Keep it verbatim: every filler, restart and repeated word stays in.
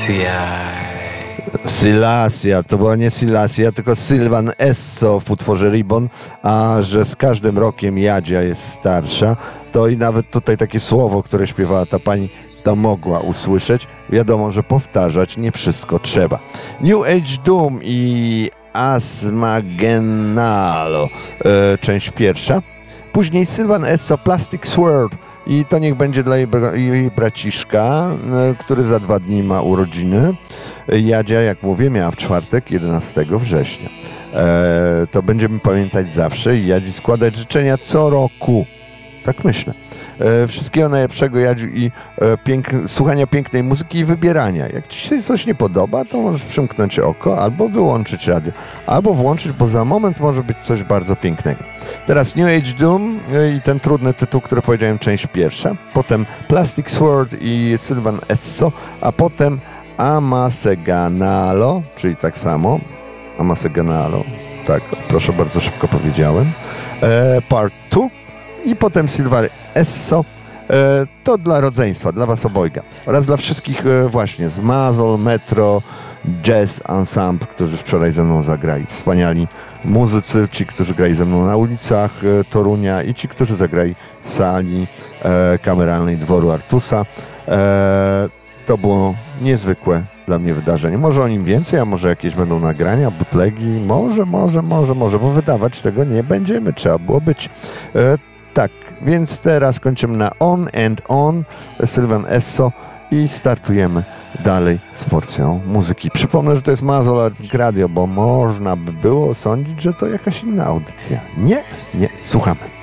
Silasia, to była nie Silasia, tylko Sylvan Esso w utworze Ribbon, a że z każdym rokiem Jadzia jest starsza, to i nawet tutaj takie słowo, które śpiewała ta pani, to mogła usłyszeć. Wiadomo, że powtarzać nie wszystko trzeba. New Age Doom i Asmagenalo, e, część pierwsza. Później Sylvan Esso, Plastic Sword. I to niech będzie dla jej, bra- jej braciszka, e, który za dwa dni ma urodziny. Jadzia, jak mówię, miała w czwartek, jedenastego września. E, to będziemy pamiętać zawsze i Jadzi składać życzenia co roku. Tak myślę. E, wszystkiego najlepszego, Jadziu, i e, pięk- słuchania pięknej muzyki i wybierania. Jak ci się coś nie podoba, to możesz przymknąć oko albo wyłączyć radio, albo włączyć, bo za moment może być coś bardzo pięknego. Teraz New Age Doom e, i ten trudny tytuł, który powiedziałem, część pierwsza. Potem Plastic Sword i Sylvan Esso, a potem Amaseganalo, czyli tak samo. Amaseganalo. Tak, proszę, bardzo szybko powiedziałem. E, part dwa. I potem Sylvan Esso, e, to dla rodzeństwa, dla was obojga. Oraz dla wszystkich e, właśnie z Mazol, Metro, Jazz Ensemble, którzy wczoraj ze mną zagrali. Wspaniali muzycy, ci, którzy grali ze mną na ulicach e, Torunia i ci, którzy zagrali w sali e, kameralnej dworu Artusa. E, to było niezwykłe dla mnie wydarzenie. Może o nim więcej, a może jakieś będą nagrania, butlegi. Może, może, może, może, bo wydawać tego nie będziemy. Trzeba było być. E, Tak, więc teraz kończymy na On and On, Sylvan Esso i startujemy dalej z porcją muzyki. Przypomnę, że to jest Mazol Radio, bo można by było sądzić, że to jakaś inna audycja. Nie, nie, słuchamy.